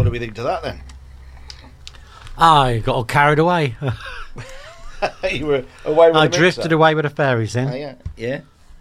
do we think to that then? I got all carried away. You were away with I the drifted away with the fairies then. yeah.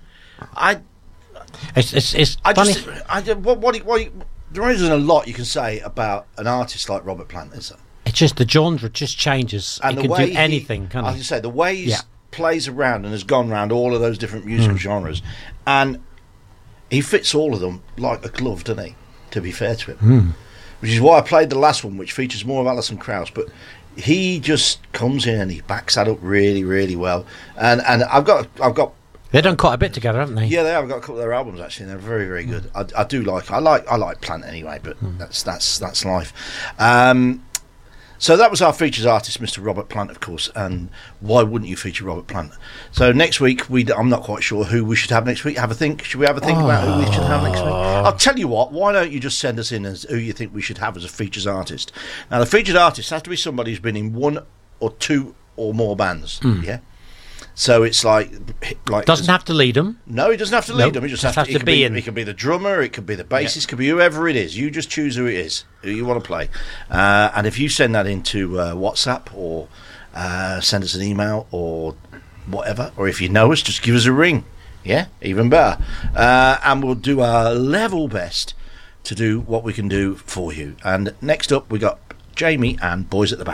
It's funny. There isn't a lot you can say about an artist like Robert Plant, is there? It's just the genre just changes. And it the can way do anything, can't I it? was say the way he plays around and has gone around all of those different musical genres, and he fits all of them like a glove, doesn't he? To be fair to him, which is why I played the last one, which features more of Alison Krauss, but he just comes in and he backs that up really, really well. And I've got. They've done quite a bit together, haven't they? Yeah, they have. I've got a couple of their albums actually, and they're very, very good. I do like. I like Plant anyway, but that's life. So that was our features artist, Mr. Robert Plant, of course. And why wouldn't you feature Robert Plant? So next week, I'm not quite sure who we should have next week. Have a think. Should we have a think about who we should have next week? I'll tell you what. Why don't you just send us in as who you think we should have as a features artist? Now, the featured artist has to be somebody who's been in one or two or more bands. Yeah. So it's like doesn't have to lead them. No, he doesn't have to lead them. He just has to be in. He can be the drummer. It could be the bassist. It could be whoever it is. You just choose who it is, who you want to play. And if you send that into WhatsApp or send us an email or whatever, or if you know us, just give us a ring. Yeah, even better. And we'll do our level best to do what we can do for you. And next up, we got Jamie and Boys at the Back.